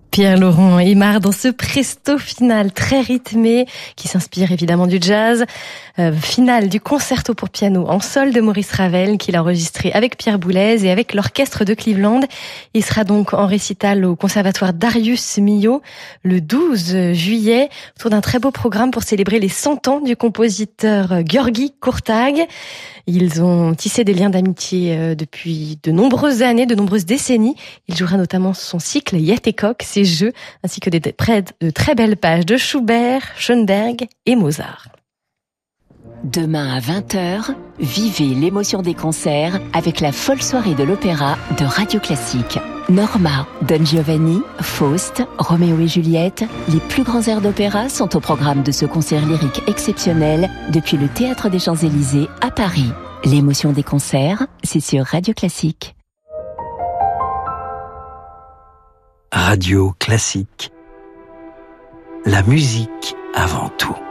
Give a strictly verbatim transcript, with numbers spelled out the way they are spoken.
Pierre-Laurent Aimard dans ce presto final très rythmé qui s'inspire évidemment du jazz. Euh, finale du concerto pour piano en sol de Maurice Ravel qu'il a enregistré avec Pierre Boulez et avec l'orchestre de Cleveland. Il sera donc en récital au conservatoire Darius Milhaud le douze juillet autour d'un très beau programme pour célébrer les cent ans du compositeur György Kurtág. Ils ont tissé des liens d'amitié depuis de nombreuses années, de nombreuses décennies. Il jouera notamment son cycle Játékok, ses jeux, ainsi que des, près de très belles pages de Schubert, Schoenberg et Mozart. Demain à vingt heures, vivez l'émotion des concerts avec la folle soirée de l'opéra de Radio Classique. Norma, Don Giovanni, Faust, Roméo et Juliette, les plus grands airs d'opéra sont au programme de ce concert lyrique exceptionnel depuis le Théâtre des Champs-Élysées à Paris. L'émotion des concerts, c'est sur Radio Classique. Radio Classique. La musique avant tout.